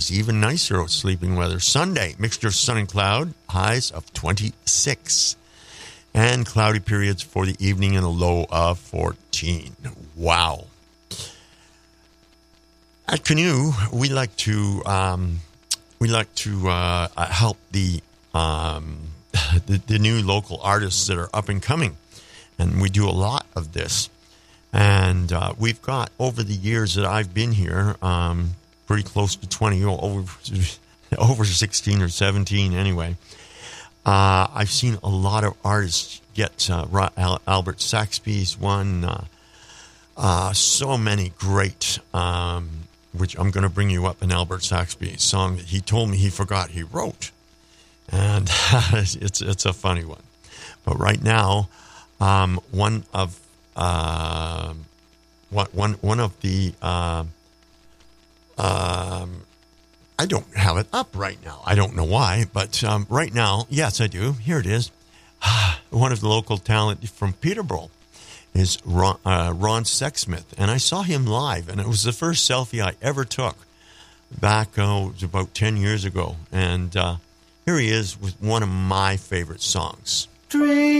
nice, even nicer sleeping weather. Sunday, mixture of sun and cloud, highs of 26. And cloudy periods for the evening and a low of 14. Wow. At Canoe, we like to help the new local artists that are up and coming, and we do a lot of this. And we've got, over the years that I've been here, pretty close to 20, over 16 or 17 anyway. I've seen a lot of artists get Albert Saxby's one. So many great. Which I'm going to bring you up an Albert Saxby song that he told me he forgot he wrote, and it's a funny one. But right now, one of the I don't have it up right now. I don't know why, but right now, yes, I do. Here it is. One of the local talent from Peterborough is Ron Sexsmith, and I saw him live, and it was the first selfie I ever took back, it was about 10 years ago, and here he is with one of my favorite songs. Dream.